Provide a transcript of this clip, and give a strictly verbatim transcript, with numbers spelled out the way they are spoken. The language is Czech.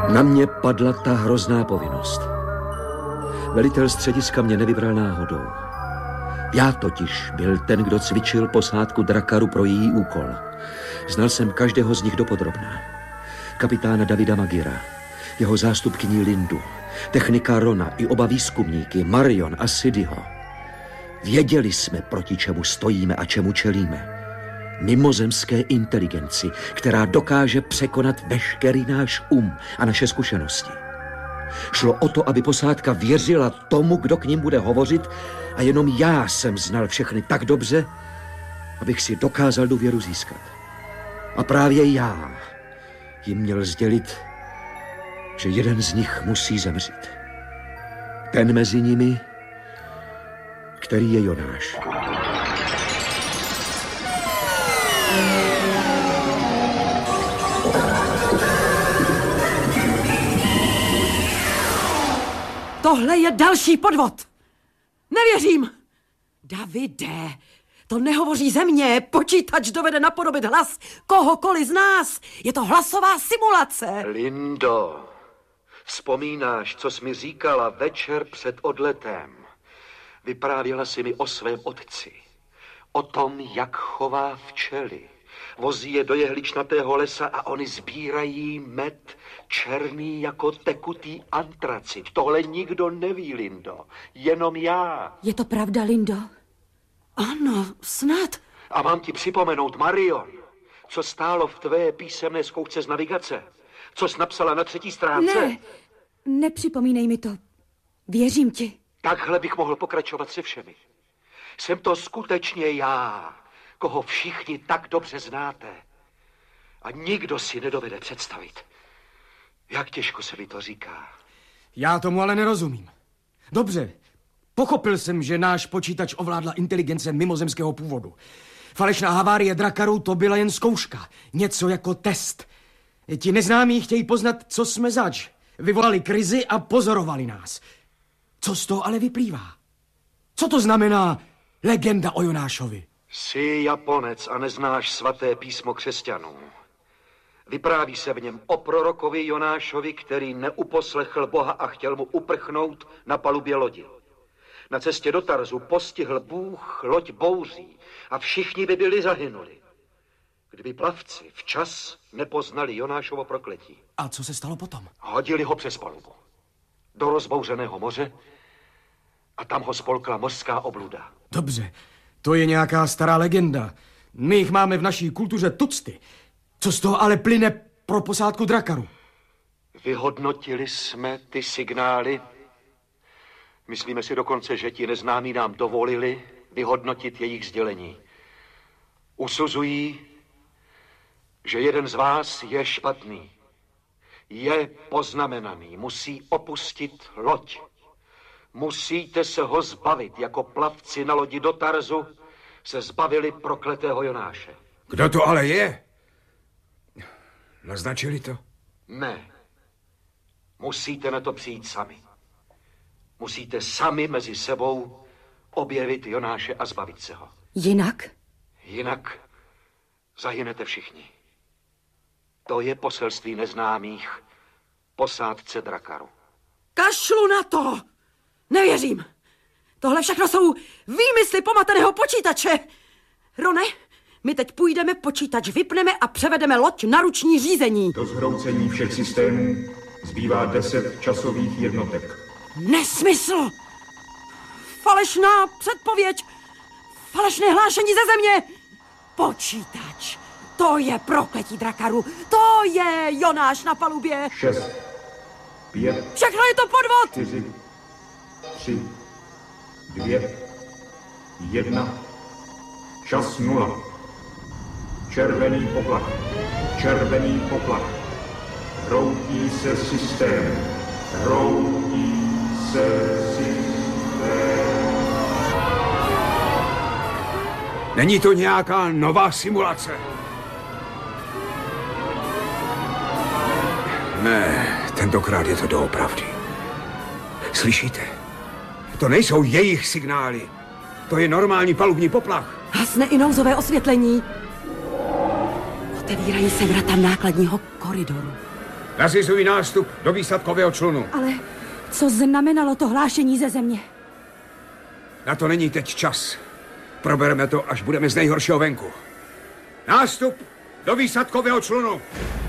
Na mě padla ta hrozná povinnost. Velitel střediska mě nevybral náhodou. Já totiž byl ten, kdo cvičil posádku Drakaru pro její úkol. Znal jsem každého z nich dopodrobna. Kapitána Davida Magira, jeho zástupkyni Lindu, technika Rona i oba výzkumníky Marion a Sidyho. Věděli jsme, proti čemu stojíme a čemu čelíme. Mimozemské inteligenci, která dokáže překonat veškerý náš um a naše zkušenosti. Šlo o to, aby posádka věřila tomu, kdo k ním bude hovořit, a jenom já jsem znal všechny tak dobře, abych si dokázal důvěru získat. A právě já jim měl sdělit, že jeden z nich musí zemřít. Ten mezi nimi, který je Jonáš. Tohle je další podvod. Nevěřím. Davide, to nehovoří ze mě. Počítač dovede napodobit hlas kohokoliv z nás. Je to hlasová simulace. Lindo, vzpomínáš, co jsi mi říkala večer před odletem? Vyprávěla si mi o svém otci. O tom, jak chová včely. Vozí je do jehličnatého lesa a oni sbírají med černý jako tekutý antracit. Tohle nikdo neví, Lindo. Jenom já. Je to pravda, Lindo? Ano, snad. A mám ti připomenout, Marion, co stálo v tvé písemné zkoušce z navigace? Co jsi napsala na třetí stránce? Ne, nepřipomínej mi to. Věřím ti. Takhle bych mohl pokračovat se všemi. Jsem to skutečně já, koho všichni tak dobře znáte. A nikdo si nedovede představit, jak těžko se mi to říká. Já tomu ale nerozumím. Dobře, pochopil jsem, že náš počítač ovládla inteligence mimozemského původu. Falešná havárie Drakaru to byla jen zkouška, něco jako test. Ti neznámí chtějí poznat, co jsme zač. Vyvolali krizi a pozorovali nás. Co z toho ale vyplývá? Co to znamená legenda o Jonášovi? Jsi Japonec a neznáš svaté písmo křesťanů. Vypráví se v něm o prorokovi Jonášovi, který neuposlechl Boha a chtěl mu uprchnout na palubě lodi. Na cestě do Tarzu postihl Bůh loď bouří a všichni by byli zahynuli, kdyby plavci včas nepoznali Jonášovo prokletí. A co se stalo potom? Hodili ho přes palubu do rozbouřeného moře a tam ho spolkla mořská obluda. Dobře, to je nějaká stará legenda. My jich máme v naší kultuře tucty. Co z toho ale plyne pro posádku Drakaru? Vyhodnotili jsme ty signály. Myslíme si dokonce, že ti neznámí nám dovolili vyhodnotit jejich sdělení. Usuzují, že jeden z vás je špatný. Je poznamenaný, musí opustit loď. Musíte se ho zbavit, jako plavci na lodi do Tarzu se zbavili prokletého Jonáše. Kdo to ale je? Naznačili to? Ne. Musíte na to přijít sami. Musíte sami mezi sebou objevit Jonáše a zbavit se ho. Jinak? Jinak zahynete všichni. To je poselství neznámých posádce Drakaru. Kašlu na to! Nevěřím. Tohle všechno jsou výmysly pomateného počítače. Rone, my teď půjdeme, počítač vypneme a převedeme loď na ruční řízení. Do zhroucení všech systémů zbývá deset časových jednotek. Nesmysl! Falešná předpověď! Falešné hlášení ze země! Počítač! To je prokletí Drakaru! To je Jonáš na palubě! Šest, pět... Všechno je to podvod! Čtyři, tři, dvě, jedna... Čas nula. Červený poplach. Červený poplach. Hroutí se systém. Hroutí se systém. Není to nějaká nová simulace? Ne, tentokrát je to doopravdy. Slyšíte? To nejsou jejich signály. To je normální palubní poplach. Hasne i nouzové osvětlení. Otevírají se vrata nákladního koridoru. Nařizují nástup do výsadkového člunu. Ale co znamenalo to hlášení ze země? Na to není teď čas. Probereme to, až budeme z nejhoršího venku. Nástup do výsadkového člunu.